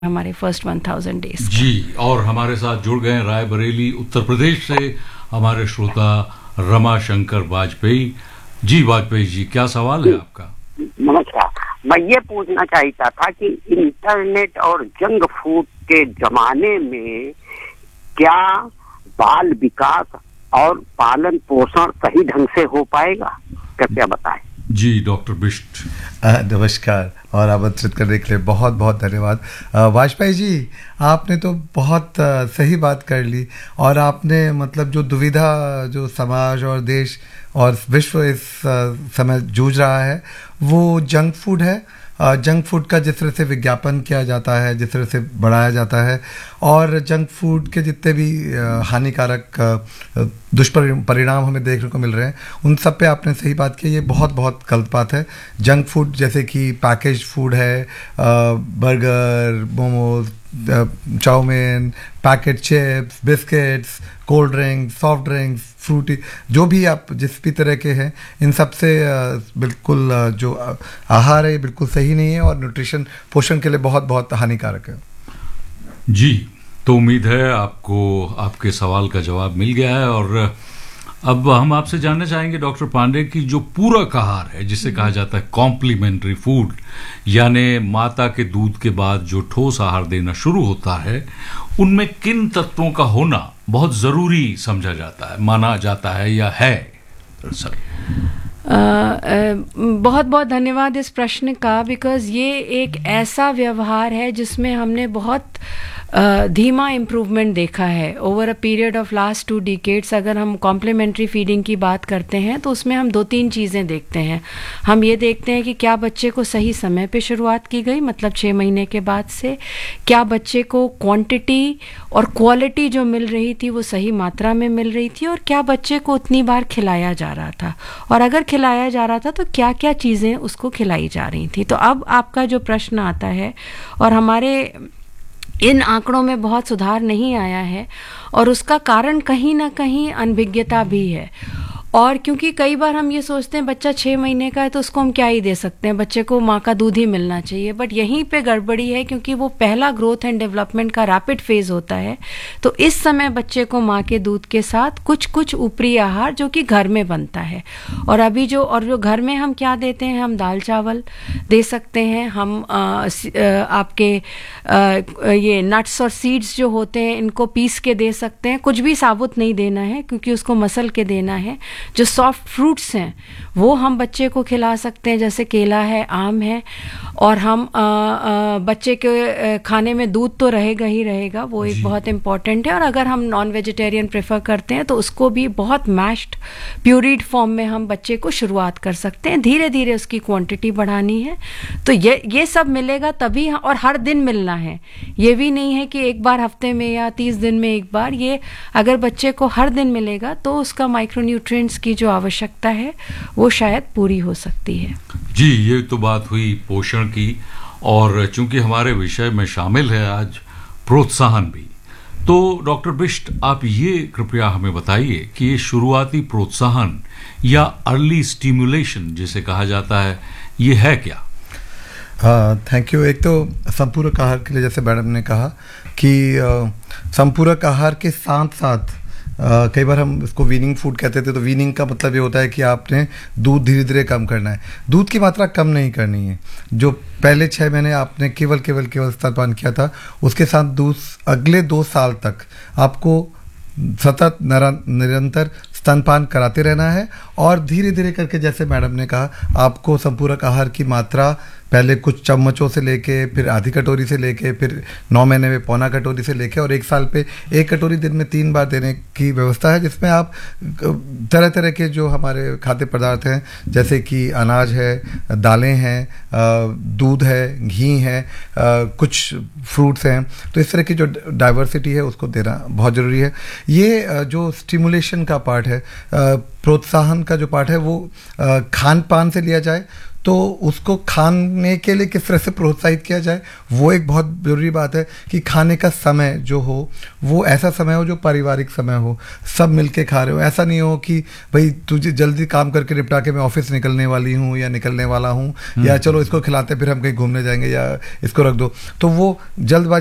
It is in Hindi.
हमारे फर्स्ट 1000 डेज जी। और हमारे साथ जुड़ गए रायबरेली उत्तर प्रदेश से हमारे श्रोता रमाशंकर वाजपेयी जी। वाजपेयी जी, क्या सवाल है आपका? नमस्कार। मैं ये पूछना चाहता था कि इंटरनेट और जंक फूड के जमाने में क्या बाल विकास और पालन पोषण सही ढंग से हो पाएगा, कृपया बताएं। जी डॉक्टर बिष्ट। नमस्कार और आमंत्रित करने के लिए बहुत बहुत धन्यवाद। वाजपेयी जी, आपने तो बहुत सही बात कर ली और आपने मतलब जो दुविधा जो समाज और देश और विश्व इस समय जूझ रहा है वो जंक फूड है। जंक फूड का जिस तरह से विज्ञापन किया जाता है, जिस तरह से बढ़ाया जाता है और जंक फूड के जितने भी हानिकारक दुष्परिणाम हमें देखने को मिल रहे हैं उन सब पे आपने सही बात की। ये बहुत बहुत गलत बात है। जंक फूड जैसे कि पैकेज फूड है, burger, momos, chowmein, packet chips, biscuits, cold drinks, soft drinks, Frooti, जो भी आप जिस भी तरह के हैं, इन सब से बिल्कुल जो आहार है बिल्कुल सही नहीं है और न्यूट्रिशन पोषण के लिए बहुत बहुत हानिकारक है। जी, तो उम्मीद है आपको आपके सवाल का जवाब मिल गया है। और अब हम आपसे जानना चाहेंगे डॉक्टर पांडे की जो पूरक आहार है जिसे कहा जाता है कॉम्प्लीमेंट्री फूड, यानी माता के दूध के बाद जो ठोस आहार देना शुरू होता है, उनमें किन तत्वों का होना बहुत जरूरी समझा जाता है, माना जाता है या है? सर बहुत बहुत धन्यवाद इस प्रश्न का, बिकॉज ये एक ऐसा व्यवहार है जिसमें हमने बहुत धीमा इम्प्रूवमेंट देखा है over a period of last 2 decades. अगर हम कॉम्प्लीमेंट्री फीडिंग की बात करते हैं तो उसमें हम 2-3 चीज़ें देखते हैं। हम ये देखते हैं कि क्या बच्चे को सही समय पे शुरुआत की गई, मतलब 6 महीने के बाद से, क्या बच्चे को क्वांटिटी और क्वालिटी जो मिल रही थी वो सही मात्रा में मिल रही थी, और क्या बच्चे को उतनी बार खिलाया जा रहा था, और अगर खिलाया जा रहा था तो क्या क्या चीज़ें उसको खिलाई जा रही थी। तो अब आपका जो प्रश्न आता है, और हमारे इन आंकड़ों में बहुत सुधार नहीं आया है, और उसका कारण कहीं ना कहीं अनभिज्ञता भी है। और क्योंकि कई बार हम ये सोचते हैं बच्चा 6 महीने का है तो उसको हम क्या ही दे सकते हैं, बच्चे को माँ का दूध ही मिलना चाहिए, बट यहीं पे गड़बड़ी है क्योंकि वो पहला ग्रोथ एंड डेवलपमेंट का रैपिड फेज होता है। तो इस समय बच्चे को माँ के दूध के साथ कुछ कुछ ऊपरी आहार जो कि घर में बनता है, और अभी जो घर में हम क्या देते हैं, हम दाल चावल दे सकते हैं, हम आपके ये नट्स और सीड्स जो होते हैं इनको पीस के दे सकते हैं, कुछ भी साबुत नहीं देना है क्योंकि उसको मसल के देना है। जो सॉफ्ट फ्रूट्स हैं वो हम बच्चे को खिला सकते हैं, जैसे केला है, आम है, और हम बच्चे के खाने में दूध तो रहेगा ही रहेगा, वो एक बहुत इम्पॉर्टेंट है। और अगर हम नॉन वेजिटेरियन प्रेफर करते हैं तो उसको भी बहुत मैश्ड प्यूरीड फॉर्म में हम बच्चे को शुरुआत कर सकते हैं, धीरे धीरे उसकी क्वांटिटी बढ़ानी है। तो ये सब मिलेगा तभी, और हर दिन मिलना है, ये भी नहीं है कि एक बार हफ्ते में या 30 दिन में एक बार। ये अगर बच्चे को हर दिन मिलेगा तो उसका माइक्रोन्यूट्रिएंट्स की जो आवश्यकता है वो शायद पूरी हो सकती है। जी, ये तो बात हुई पोषण की, और चूंकि हमारे विषय में शामिल है आज प्रोत्साहन भी, तो डॉक्टर बिष्ट आप ये कृपया हमें बताइए कि ये शुरुआती प्रोत्साहन या अर्ली स्टिमुलेशन जिसे कहा जाता है, ये है क्या? Thank you. एक तो संपूरक आहार के लिए जैसे मैडम ने कहा कि संपूरक आहार के साथ साथ कई बार हम इसको वीनिंग फूड कहते थे, तो वीनिंग का मतलब ये होता है कि आपने दूध धीरे धीरे कम करना है, दूध की मात्रा कम नहीं करनी है। जो पहले 6 महीने आपने केवल स्तनपान किया था, उसके साथ दूध अगले 2 साल तक आपको सतत निरंतर स्तनपान कराते रहना है, और धीरे धीरे करके जैसे मैडम ने कहा आपको संपूरक आहार की मात्रा पहले कुछ चम्मचों से लेके, फिर आधी कटोरी से लेके, फिर 9 महीने में पौना कटोरी से लेके, और 1 साल पे 1 कटोरी दिन में 3 बार देने की व्यवस्था है, जिसमें आप तरह तरह के जो हमारे खाद्य पदार्थ हैं जैसे कि अनाज है, दालें हैं, दूध है, घी है, कुछ फ्रूट्स हैं, तो इस तरह की जो डाइवर्सिटी है उसको देना बहुत ज़रूरी है। ये जो स्टिमुलेशन का पार्ट है, प्रोत्साहन का जो पार्ट है वो खान पान से लिया जाए तो उसको खाने के लिए किस तरह से प्रोत्साहित किया जाए, वो एक बहुत जरूरी बात है कि खाने का समय जो हो वो ऐसा समय हो जो पारिवारिक समय हो, सब मिलके खा रहे हो। ऐसा नहीं हो कि भाई तुझे जल्दी काम करके निपटा के मैं ऑफिस निकलने वाली हूँ या निकलने वाला हूँ, या चलो इसको खिलाते फिर हम कहीं घूमने जाएंगे या इसको रख दो, तो वो जल्दबाजी